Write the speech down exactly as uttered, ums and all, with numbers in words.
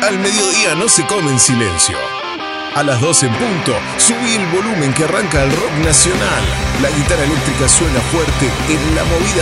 Al mediodía no se come en silencio. A las doce en punto, subí el volumen que arranca el rock nacional. La guitarra eléctrica suena fuerte en la movida